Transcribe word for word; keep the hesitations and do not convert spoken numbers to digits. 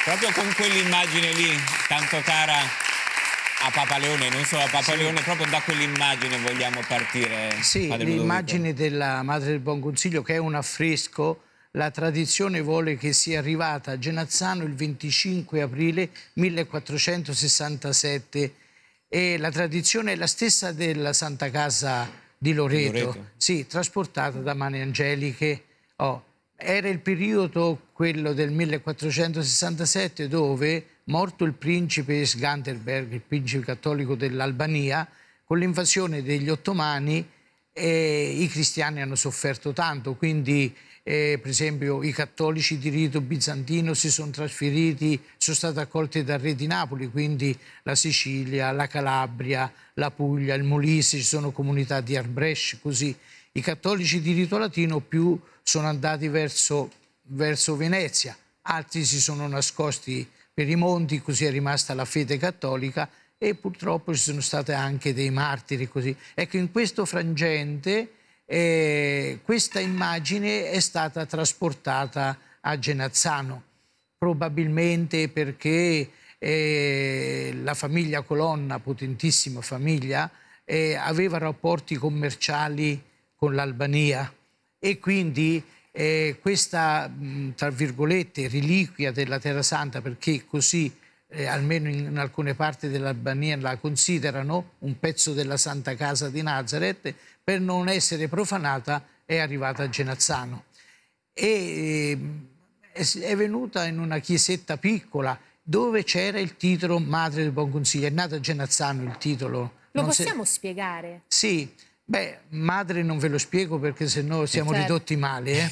Proprio con quell'immagine lì, tanto cara a Papa Leone, non solo a Papa Sì. Leone, proprio da quell'immagine vogliamo partire. Sì, Padre l'immagine Ludovico. della Madre del Buon Consiglio, che è un affresco. La tradizione vuole che sia arrivata a Genazzano il venticinque aprile millequattrocentosessantasette e la tradizione è la stessa della Santa Casa di Loreto, Loreto. sì, trasportata da mani angeliche. Oh, era il periodo, quello del millequattrocentosessantasette, dove, morto il principe Skanderberg, il principe cattolico dell'Albania, con l'invasione degli ottomani eh, i cristiani hanno sofferto tanto, quindi eh, per esempio i cattolici di rito bizantino si sono trasferiti, sono stati accolti dal re di Napoli, quindi la Sicilia, la Calabria, la Puglia, il Molise, ci sono comunità di Arbrescia, così. I cattolici di rito latino più sono andati verso, verso Venezia, altri si sono nascosti per i monti, così è rimasta la fede cattolica e purtroppo ci sono stati anche dei martiri così. Ecco, in questo frangente eh, questa immagine è stata trasportata a Genazzano, probabilmente perché eh, la famiglia Colonna, potentissima famiglia, eh, aveva rapporti commerciali con l'Albania e quindi eh, questa, mh, tra virgolette, reliquia della Terra Santa, perché così eh, almeno in, in alcune parti dell'Albania la considerano un pezzo della Santa Casa di Nazareth, per non essere profanata è arrivata a Genazzano. E eh, è venuta in una chiesetta piccola dove c'era il titolo Madre del Buon Consiglio. È nato a Genazzano il titolo. Lo Non possiamo se... spiegare? Sì, beh, madre non ve lo spiego perché sennò siamo Certo. ridotti male, eh?